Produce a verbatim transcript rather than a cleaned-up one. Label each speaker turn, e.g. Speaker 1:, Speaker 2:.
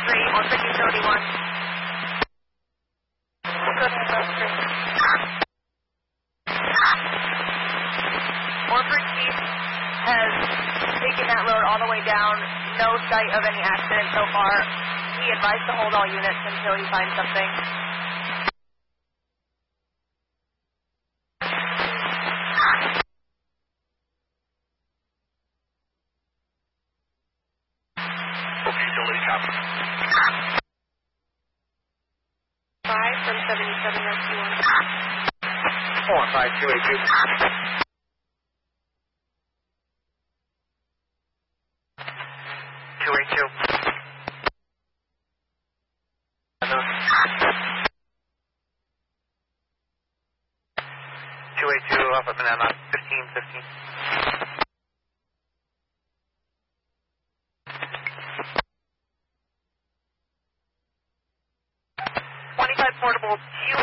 Speaker 1: three, one six seventy-one.
Speaker 2: Good, that's great.
Speaker 1: Orford Chief has taken that road all the way down. No sight of any accident so far. He advised to hold all units until he finds something.
Speaker 2: Five from seventy-seven rescue one.
Speaker 3: four five two eight two. two eight two. two eight two up at Banana, fifteen fifteen.
Speaker 1: twenty-five portable, two